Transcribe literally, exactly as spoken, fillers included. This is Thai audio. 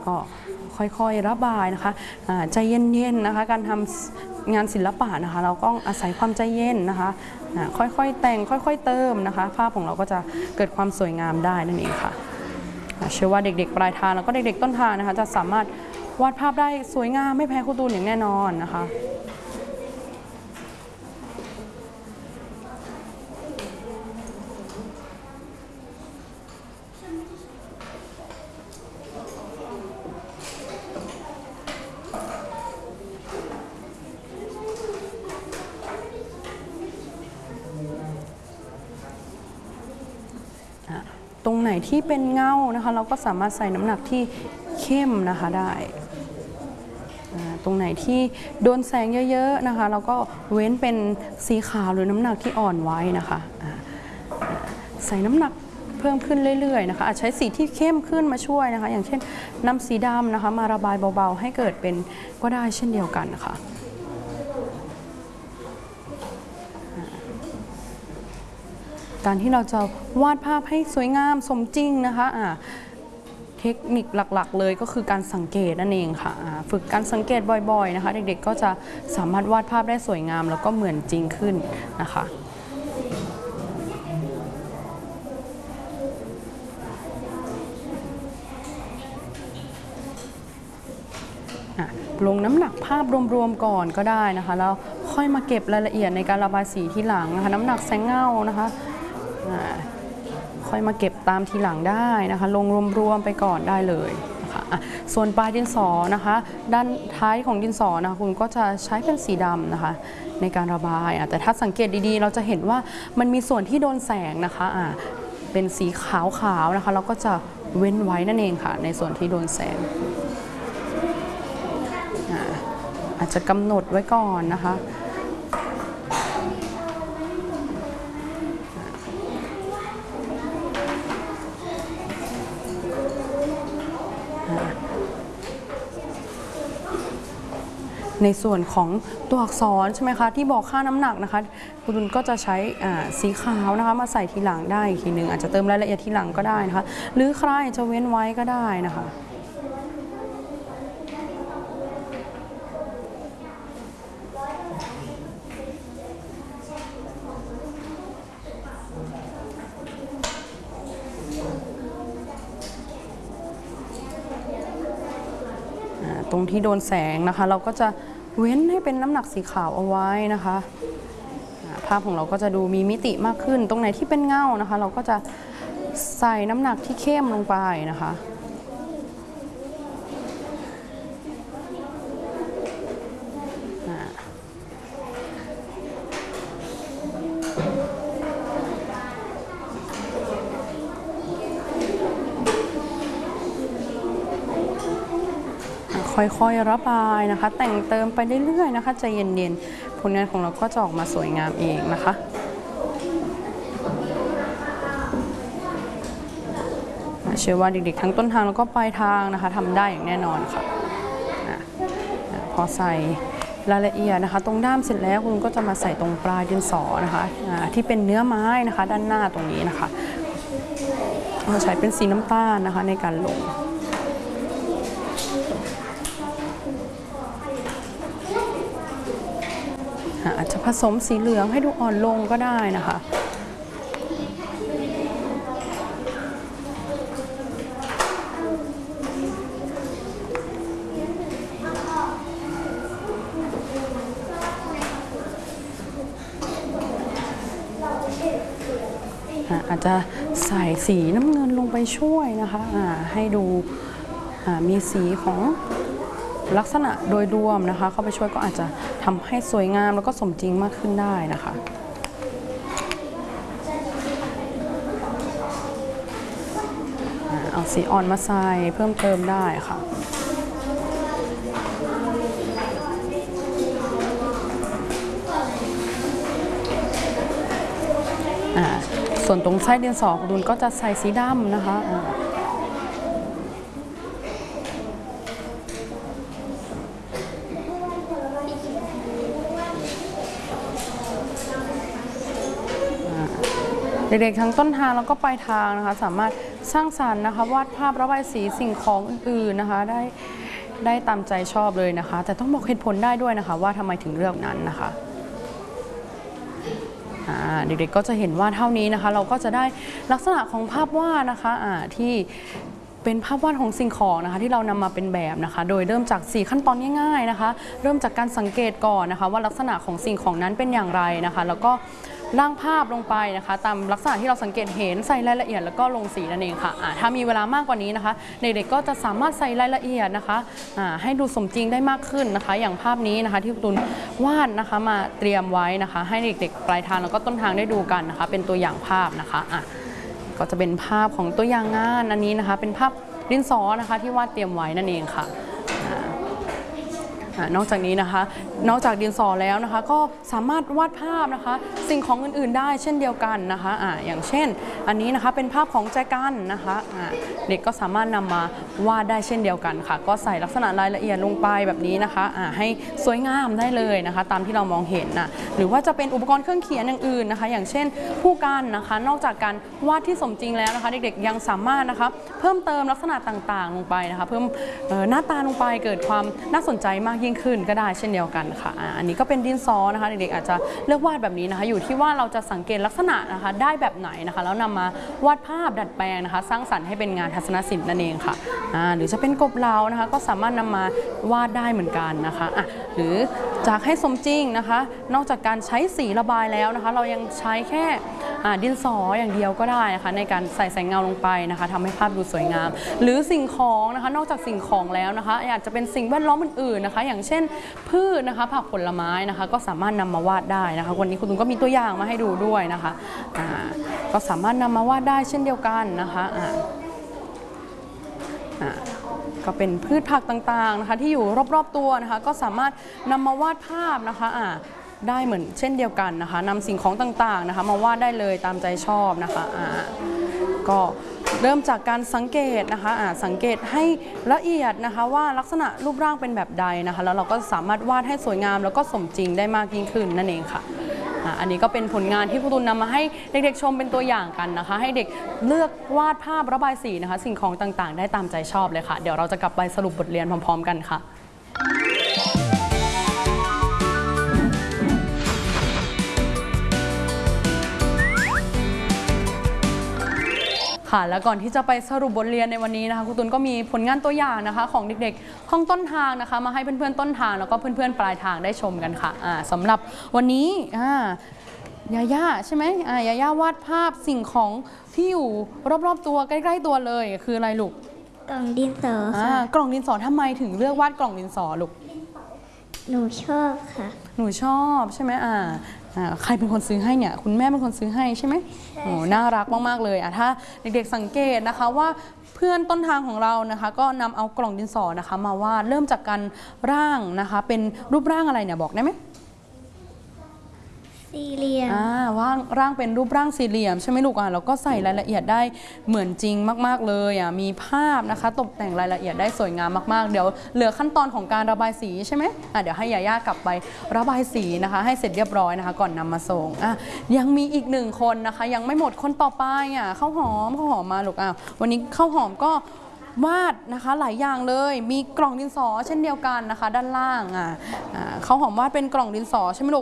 ก็ค่อยๆระบายนะคะใจเย็นๆนะคะการทำงานศิลปะนะคะเราก็อาศัยความใจเย็นนะคะค่อยๆแต่งค่อยๆเติมนะคะภาพของเราก็จะเกิดความสวยงามได้นั่นเองค่ะเชื่อว่าเด็กๆปลายทางแล้วก็เด็กๆต้นทางนะคะจะสามารถวาดภาพได้สวยงามไม่แพ้ครูตูนอย่างแน่นอนนะคะตรงไหนที่เป็นเงานะคะเราก็สามารถใส่น้ำหนักที่เข้มนะคะได้ตรงไหนที่โดนแสงเยอะๆนะคะเราก็เว้นเป็นสีขาวหรือน้ำหนักที่อ่อนไว้นะคะใส่น้ำหนักเพิ่มขึ้นเรื่อยๆนะคะอาจใช้สีที่เข้มขึ้นมาช่วยนะคะอย่างเช่นนำสีดำนะคะมาระบายเบาๆให้เกิดเป็นก็ได้เช่นเดียวกันนะคะการที่เราจะวาดภาพให้สวยงามสมจริงนะคะอ่าเทคนิคหลักๆเลยก็คือการสังเกตนั่นเองค่ะฝึกการสังเกตบ่อยๆนะคะเด็กๆก็จะสามารถวาดภาพได้สวยงามแล้วก็เหมือนจริงขึ้นนะคะลงน้ำหนักภาพรวมๆก่อนก็ได้นะคะแล้วค่อยมาเก็บรายละเอียดในการระบายสีที่หลังนะคะน้ำหนักแสงเงานะคะค่อยมาเก็บตามทีหลังได้นะคะลงรวมๆไปก่อนได้เลยนะคะส่วนปลายดินสอนะคะด้านท้ายของดินสอนะคะคุณก็จะใช้เป็นสีดำนะคะในการระบายแต่ถ้าสังเกตดีๆเราจะเห็นว่ามันมีส่วนที่โดนแสงนะคะเป็นสีขาวๆนะคะเราก็จะเว้นไว้นั่นเองค่ะในส่วนที่โดนแสงอาจจะกำหนดไว้ก่อนนะคะในส่วนของตัวอักษรใช่ไหมคะที่บอกค่าน้ำหนักนะคะคุณตุลก็จะใช้สีขาวนะคะมาใส่ทีหลังได้อีกทีหนึ่งอาจจะเติมรายละเอียดทีหลังก็ได้นะคะหรือใครจะเว้นไว้ก็ได้นะคะตรงที่โดนแสงนะคะเราก็จะเว้นให้เป็นน้ำหนักสีขาวเอาไว้นะคะภาพของเราก็จะดูมีมิติมากขึ้นตรงไหนที่เป็นเงานะคะเราก็จะใส่น้ำหนักที่เข้มลงไปนะคะค่อยๆระบายนะคะแต่งเติมไปเรื่อยๆนะคะใจเย็นๆผลงานของเราก็จะออกมาสวยงามเองนะคะเชื่อว่าเด็กๆทั้งต้นทางแล้วก็ปลายทางนะคะทำได้อย่างแน่นอนค่ะพอใส่รายละเอียดนะคะตรงด้ามเสร็จแล้วคุณก็จะมาใส่ตรงปลายดินสอนะคะที่เป็นเนื้อไม้นะคะด้านหน้าตรงนี้นะคะเราใช้เป็นสีน้ำตาลนะคะในการลงอาจจะผสมสีเหลืองให้ดูอ่อนลงก็ได้นะคะอาจจะใส่สีน้ำเงินลงไปช่วยนะคะให้ดูมีสีของลักษณะโดยรวมนะคะเข้าไปช่วยก็อาจจะทำให้สวยงามแล้วก็สมจริงมากขึ้นได้นะคะเอาสีอ่อนมาใส่เพิ่มเติมได้ค่ะส่วนตรงไส้ดินสอของดุลก็จะใส่สีดำนะคะเด็กๆทั้งต้นทางแล้วก็ปลายทางนะคะสามารถสร้างสรรค์นะคะวาดภาพระบายสีสิ่งของอื่นๆนะคะได้ได้ตามใจชอบเลยนะคะ แต่ต้องบอกเหตุผลได้ด้วยนะคะว่าทำไมถึงเลือกนั้นนะคะเด็กๆก็จะเห็นว่าเท่านี้นะคะเราก็จะได้ลักษณะของภาพวาดนะคะที่เป็นภาพวาดของสิ่งของนะคะที่เรานำมาเป็นแบบนะคะโดยเริ่มจากสี่ขั้นตอนง่ายๆนะคะเริ่มจากการสังเกตก่อนนะคะว่าลักษณะของสิ่งของนั้นเป็นอย่างไรนะคะแล้วก็ร่างภาพลงไปนะคะตามลักษณะที่เราสังเกตเห็นใส่รายละเอียดแล้วก็ลงสีนั่นเองค่ะถ้ามีเวลามากกว่านี้นะคะเด็กๆก็จะสามารถใส่รายละเอียดนะคะให้ดูสมจริงได้มากขึ้นนะคะอย่างภาพนี้นะคะที่คุณตูนวาดนะคะมาเตรียมไว้นะคะให้เด็กๆปลายทางแล้วก็ต้นทางได้ดูกันนะคะเป็นตัวอย่างภาพนะคะอ่ะก็จะเป็นภาพของตัวอย่างงานอันนี้นะคะเป็นภาพดินสอนะคะที่วาดเตรียมไว้นั่นเองค่ะนอกจากนี้นะคะนอกจากดินสอแล้วนะคะก็สามารถวาดภาพนะคะสิ่งของอื่นๆได้เช่นเดียวกันนะคะอ่าอย่างเช่นอันนี้นะคะเป็นภาพของแจกันนะคะอ่าเด็กก็สามารถนำมาวาดได้เช่นเดียวกันค่ะก็ใส่ลักษณะรายละเอียดลงไปแบบนี้นะคะอ่าให้สวยงามได้เลยนะคะตามที่เรามองเห็นนะหรือว่าจะเป็นอุปกรณ์เครื่องเขียนอย่างอื่นนะคะอย่างเช่นผู้กันนะคะนอกจากการวาดที่สมจริงแล้วนะคะเด็กๆยังสามารถนะคะเพิ่มเติมลักษณะต่างๆลงไปนะคะเพิ่มหน้าตาลงไปเกิดความน่าสนใจมากยิ่งขึ้นก็ได้เช่นเดียวกันค่ะอันนี้ก็เป็นดินสอนะคะเด็กๆอาจจะเลือกวาดแบบนี้นะคะอยู่ที่ว่าเราจะสังเกตลักษณะนะคะได้แบบไหนนะคะแล้วนำมาวาดภาพดัดแปลงนะคะสร้างสรรค์ให้เป็นงานทัศนศิลป์นั่นเองค่ะหรือจะเป็นกบเหลานะคะก็สามารถนำมาวาดได้เหมือนกันนะคะะหรือจากให้สมจริงนะคะนอกจากการใช้สีระบายแล้วนะคะเรายังใช้แค่ดินสออย่างเดียวก็ได้นะคะในการใส่แสงเงาลงไปนะคะทำให้ภาพดูสวยงามหรือสิ่งของนะคะนอกจากสิ่งของแล้วนะคะอาจจะเป็นสิ่งแวดล้อมอื่นๆนะคะอย่างเช่นพืชนะคะผักผลไม้นะคะก็สามารถนำมาวาดได้นะคะวันนี้คุณลุงก็มีตัวอย่างมาให้ดูด้วยนะคะอ่าก็สามารถนำมาวาดได้เช่นเดียวกันนะคะอ่าอ่าก็เป็นพืชผักต่างๆนะคะที่อยู่รอบๆตัวนะคะก็สามารถนำมาวาดภาพนะคะอ่าได้เหมือนเช่นเดียวกันนะคะนำสิ่งของต่างๆนะคะมาวาดได้เลยตามใจชอบนะคะอ่าก็เริ่มจากการสังเกตนะคะอ่าสังเกตให้ละเอียดนะคะว่าลักษณะรูปร่างเป็นแบบใดนะคะแล้วเราก็สามารถวาดให้สวยงามแล้วก็สมจริงได้มากยิ่งขึ้นนั่นเองค่ะอันนี้ก็เป็นผลงานที่ครูตูนนำมาให้เด็กๆชมเป็นตัวอย่างกันนะคะให้เด็กเลือกวาดภาพระบายสีนะคะสิ่งของต่างๆได้ตามใจชอบเลยค่ะเดี๋ยวเราจะกลับไปสรุปบทเรียนพร้อมๆกันค่ะค่ะแล้วก่อนที่จะไปสรุปบทเรียนในวันนี้นะคะครูตุลก็มีผลงานตัวอย่างนะคะของเด็กๆห้องต้นทางนะคะมาให้เพื่อนๆต้นทางแล้วก็เพื่อนๆปลายทางได้ชมกันค่ะอ่าสำหรับวันนี้อ่ายาย่าใช่ไหมอ่ายาย่าวาดภาพสิ่งของที่อยู่รอบๆตัวใกล้ๆตัวเลยคืออะไรลูกกล่องดินสอค่ะกล่องดินสอทำไมถึงเลือกวาดกล่องดินสอลูกหนูชอบค่ะหนูชอบใช่ไหมอ่าใครเป็นคนซื้อให้เนี่ยคุณแม่เป็นคนซื้อให้ใช่ไหมโอ้น่ารักมากๆเลยอ่ะถ้าเด็กๆสังเกตนะคะว่าเพื่อนต้นทางของเรานะคะก็นำเอากล่องดินสอนะคะมาวาดเริ่มจากการร่างนะคะเป็นรูปร่างอะไรเนี่ยบอกได้ไหมสี่เหลี่ยมอ่าว่างร่างเป็นรูปร่างสี่เหลี่ยมใช่ไหมลูกอ่ะแล้วก็ใส่รายละเอียดได้เหมือนจริงมากๆเลยอ่ะมีภาพนะคะตกแต่งรายละเอียดได้สวยงามมากๆเดี๋ยวเหลือขั้นตอนของการระบายสีใช่ไหมอ่ะเดี๋ยวให้ยาย่ากลับไประบายสีนะคะให้เสร็จเรียบร้อยนะคะก่อนนำมาส่งอ่ะยังมีอีกหนึ่งคนนะคะยังไม่หมดคนต่อไปอ่ะข้าวหอมข้าวหอมมาลูกอ่ะวันนี้ข้าวหอมก็วาดนะคะหลายอย่างเลยมีกล่องดินสอเช่นเดียวกันนะคะด้านล่างอ่ะข้าวหอมวาดเป็นกล่องดินสอใช่ไหมลูก